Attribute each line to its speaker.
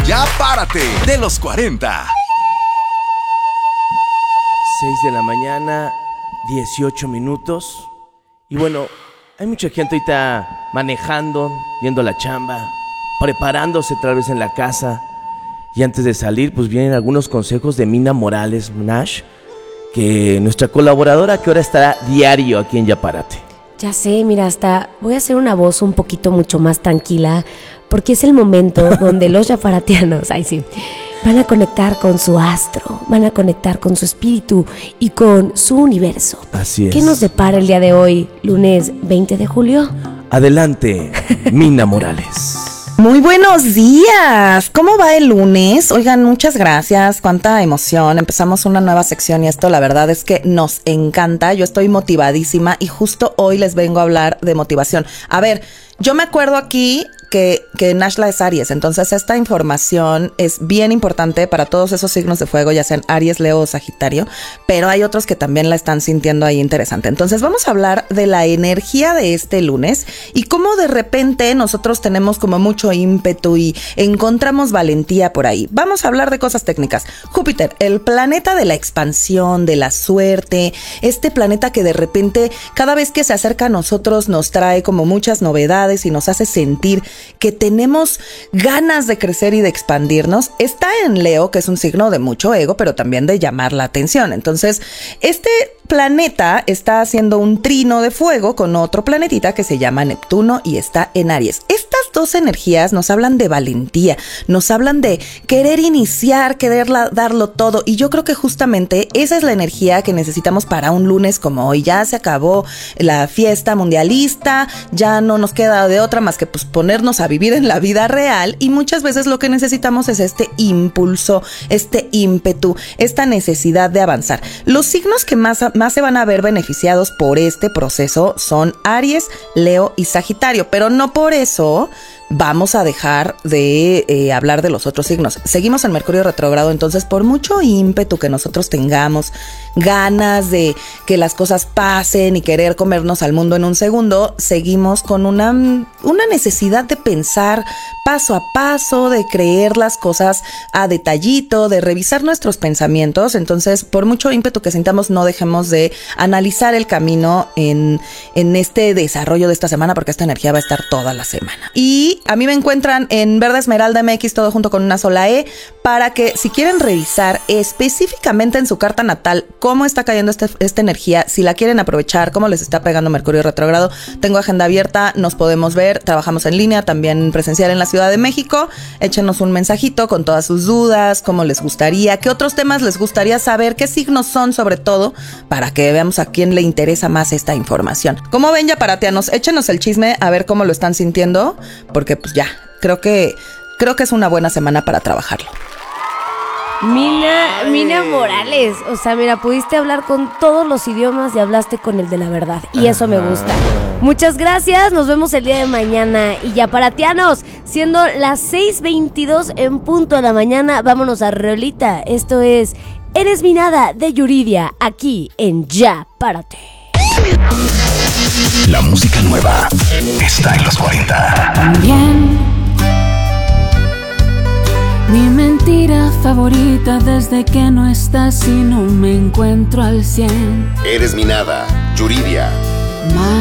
Speaker 1: Ya Párate, de los 40.
Speaker 2: 6 de la mañana, 18 minutos. Y bueno, hay mucha gente ahorita manejando, viendo la chamba, preparándose otra vez en la casa. Y antes de salir, pues vienen algunos consejos de Mina Morales, Nash, que nuestra colaboradora que ahora estará diario aquí en Ya Párate.
Speaker 3: Ya sé, mira, hasta voy a hacer una voz un poquito mucho más tranquila, porque es el momento donde los yaparatianos, van a conectar con su astro, van a conectar con su espíritu y con su universo.
Speaker 2: Así es.
Speaker 3: ¿Qué nos depara el día de hoy, lunes 20 de julio?
Speaker 2: Adelante, Mina Morales.
Speaker 4: Muy buenos días. ¿Cómo va el lunes? Oigan, muchas gracias. Cuánta emoción. Empezamos una nueva sección y esto la verdad es que nos encanta. Yo estoy motivadísima y justo hoy les vengo a hablar de motivación. A ver, yo me acuerdo aquí que Nashla es Aries, entonces esta información es bien importante para todos esos signos de fuego, ya sean Aries, Leo o Sagitario, pero hay otros que también la están sintiendo ahí interesante. Entonces vamos a hablar de la energía de este lunes y cómo de repente nosotros tenemos como mucho ímpetu y encontramos valentía por ahí. Vamos a hablar de cosas técnicas. Júpiter, el planeta de la expansión, de la suerte, este planeta que de repente cada vez que se acerca a nosotros nos trae como muchas novedades y nos hace sentir que tenemos ganas de crecer y de expandirnos. Está en Leo, que es un signo de mucho ego, pero también de llamar la atención. Entonces, este planeta está haciendo un trino de fuego con otro planetita que se llama Neptuno y está en Aries. Estas dos energías nos hablan de valentía, nos hablan de querer iniciar, querer darlo todo, y yo creo que justamente esa es la energía que necesitamos para un lunes como hoy. Ya se acabó la fiesta mundialista, ya no nos queda de otra más que pues ponernos a vivir en la vida real, y muchas veces lo que necesitamos es este impulso, este ímpetu, esta necesidad de avanzar. Los signos que más se van a ver beneficiados por este proceso son Aries, Leo y Sagitario, pero no por eso vamos a dejar de hablar de los otros signos. Seguimos en Mercurio retrógrado, entonces por mucho ímpetu que nosotros tengamos, ganas de que las cosas pasen y querer comernos al mundo en un segundo, seguimos con una necesidad de pensar paso a paso, de creer las cosas a detallito, de revisar nuestros pensamientos. Entonces, por mucho ímpetu que sintamos, no dejemos de analizar el camino en este desarrollo de esta semana, porque esta energía va a estar toda la semana. Y a mí me encuentran en Verde Esmeralda MX, todo junto con una sola E, para que si quieren revisar específicamente en su carta natal cómo está cayendo esta energía, si la quieren aprovechar, cómo les está pegando Mercurio retrógrado, tengo agenda abierta, nos podemos ver, trabajamos en línea, también presencial en la Ciudad de México. Échenos un mensajito con todas sus dudas, cómo les gustaría, qué otros temas les gustaría saber, qué signos son sobre todo, para que veamos a quién le interesa más esta información. ¿Cómo ven, yaparatianos? Échenos el chisme a ver cómo lo están sintiendo, porque pues ya, creo que es una buena semana para trabajarlo.
Speaker 3: Mina Morales, o sea, mira, pudiste hablar con todos los idiomas y hablaste con el de la verdad, y eso me gusta. Muchas gracias, nos vemos el día de mañana. Y yaparatianos, siendo las 6:22 en punto de la mañana, vámonos a Rolita. Esto es Eres mi nada de Yuridia, aquí en Ya Párate.
Speaker 1: La música nueva está en los 40.
Speaker 5: También mi mentira favorita desde que no estás y no me encuentro al 100.
Speaker 1: Eres mi nada, Yuridia.